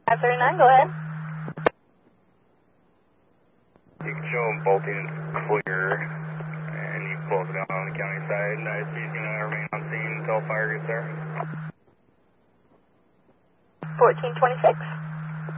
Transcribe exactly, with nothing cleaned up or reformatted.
five thirty-nine, go ahead. You can show them bolting clear, and you close it down on the county side. I C is going to remain on scene until fire gets there. fourteen twenty-six.